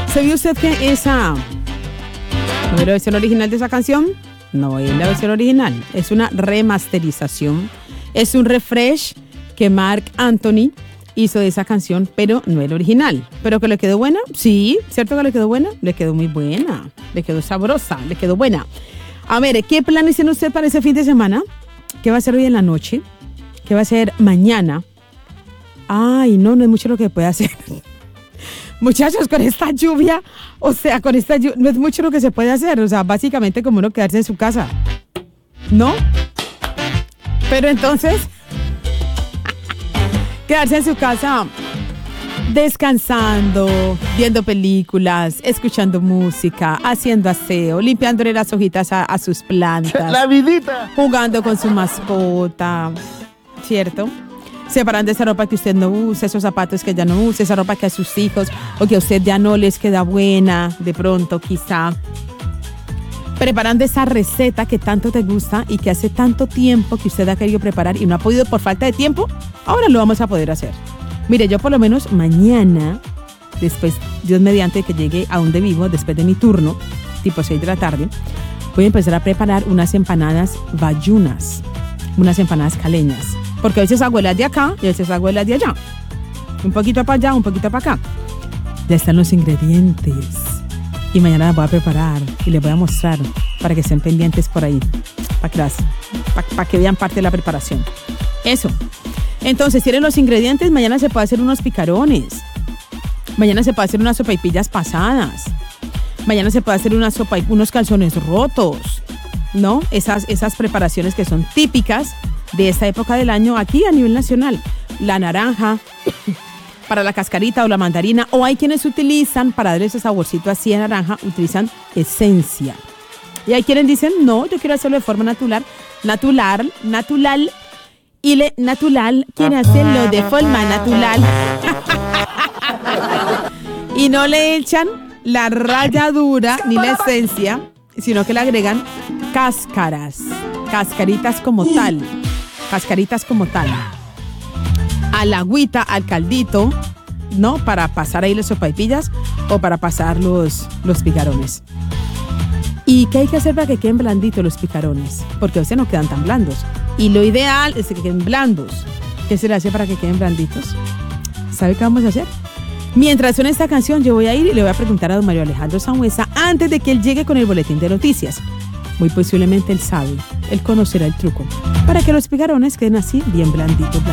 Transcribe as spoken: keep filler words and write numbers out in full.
¿Sabía usted que esa no es la versión original de esa canción? No es la versión original, es una remasterización, es un refresh que Marc Anthony hizo de esa canción, pero no es el original. ¿Pero que le quedó buena? Sí, ¿cierto que le quedó buena? Le quedó muy buena, le quedó sabrosa, le quedó buena. A ver, ¿qué planes tiene usted para ese fin de semana? ¿Qué va a hacer hoy en la noche? ¿Qué va a hacer mañana? Ay, no, no es mucho lo que puede hacer. Muchachos, con esta lluvia, o sea, con esta lluvia, no es mucho lo que se puede hacer. O sea, básicamente como uno quedarse en su casa. ¿No? Pero entonces, quedarse en su casa descansando, viendo películas, escuchando música, haciendo aseo, limpiándole las hojitas a, a sus plantas. La vidita. Jugando con su mascota, ¿cierto? Separando esa ropa que usted no usa, esos zapatos que ya no usa, esa ropa que a sus hijos o que a usted ya no les queda buena, de pronto quizá. Preparando esa receta que tanto te gusta y que hace tanto tiempo que usted ha querido preparar y no ha podido por falta de tiempo, ahora lo vamos a poder hacer. Mire, yo por lo menos mañana, después, Dios mediante que llegue a donde vivo, después de mi turno, tipo seis de la tarde, voy a empezar a preparar unas empanadas bayunas, unas empanadas caleñas. Porque a veces hago las de acá y a veces hago las de allá. Un poquito para allá, un poquito para acá. Ya están los ingredientes. Y mañana las voy a preparar y les voy a mostrar para que estén pendientes por ahí. Para que, las, para, para que vean parte de la preparación. Eso. Entonces, tienen los ingredientes. Mañana se puede hacer unos picarones. Mañana se puede hacer unas sopaipillas pasadas. Mañana se puede hacer una sopa, unos calzones rotos. ¿No? Esas, esas preparaciones que son típicas de esta época del año aquí a nivel nacional. La naranja para la cascarita o la mandarina, o hay quienes utilizan para darle ese saborcito así a naranja, utilizan esencia. Y hay quienes dicen, no, yo quiero hacerlo de forma natural, natural, natural, y le natural quiere hacerlo de forma natural. Y no le echan la ralladura ni la esencia, sino que le agregan cáscaras, cascaritas como tal. Cascaritas como tal, al agüita, al caldito, ¿no? Para pasar ahí las sopaipillas o para pasar los, los picarones. ¿Y qué hay que hacer para que queden blanditos los picarones? Porque a veces no quedan tan blandos. Y lo ideal es que queden blandos. ¿Qué se le hace para que queden blanditos? ¿Sabe qué vamos a hacer? Mientras suena esta canción, yo voy a ir y le voy a preguntar a don Mario Alejandro Sangüesa antes de que él llegue con el boletín de noticias. Muy posiblemente él sabe, él conocerá el truco para que los picarones queden así bien blanditos.